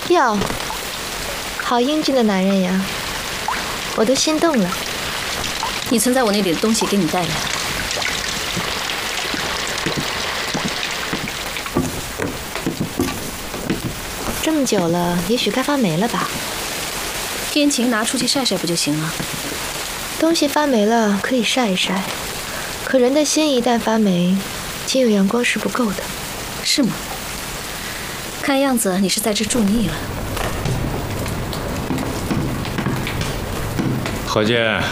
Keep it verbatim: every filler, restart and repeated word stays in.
哟，好英俊的男人呀，我都心动了。 你存在我那里的东西给你带来。 这么久了，也许该发霉了吧？ 天晴拿出去晒晒不就行了？ 东西发霉了可以晒一晒，可人的心一旦发霉，仅有阳光是不够的。 是吗？看样子你是在这住腻了。 何健，